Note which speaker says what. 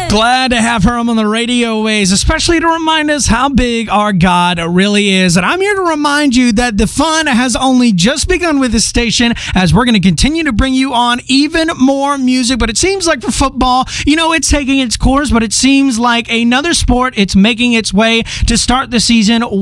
Speaker 1: Glad to have her on the radio waves, especially to remind us how big our God really is. And I'm here to remind you that the fun has only just begun with this station, as we're going to continue to bring you on even more music. But it seems like for football, it's taking its course, but it seems like another sport, it's making its way to start the season